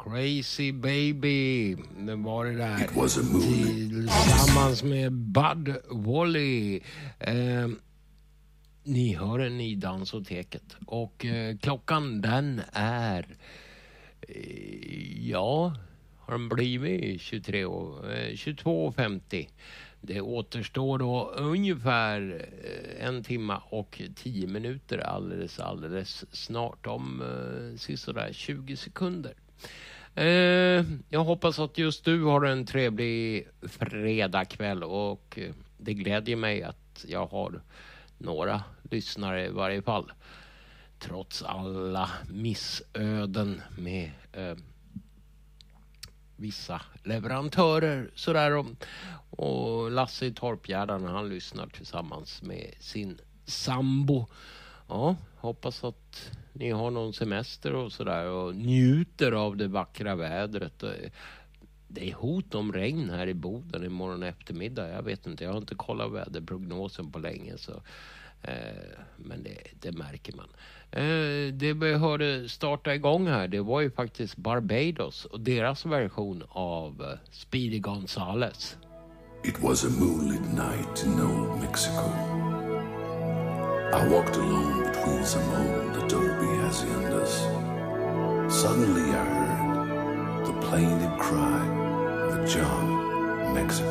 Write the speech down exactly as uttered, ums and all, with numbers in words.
Crazy Baby, det var det där. Tillsammans med Bud Wally. Eh, ni hör den i Dansoteket. Och eh, klockan den är... Eh, ja, har den blivit tjugotre år, eh, tjugotvå femtio. Det återstår då ungefär en timma och tio minuter alldeles, alldeles snart om eh, sisådär tjugo sekunder. Eh, jag hoppas att just du har en trevlig fredagkväll och eh, det glädjer mig att jag har några lyssnare i varje fall. Trots alla missöden med eh, vissa leverantörer sådär om. Och Lasse i Torpgärdan, han lyssnar tillsammans med sin sambo. Ja, hoppas att ni har någon semester och sådär och njuter av det vackra vädret. Det är hot om regn här i Boden imorgon eftermiddag. Jag vet inte, jag har inte kollat väderprognosen på länge så eh, men det, det märker man. Eh, det vi hörde starta igång här, det var ju faktiskt Barbados och deras version av uh, Speedy Gonzales. It was a moonlit night in old Mexico. I walked alone between some old adobe haciendas. Suddenly I heard the plaintive cry of a John Mexican.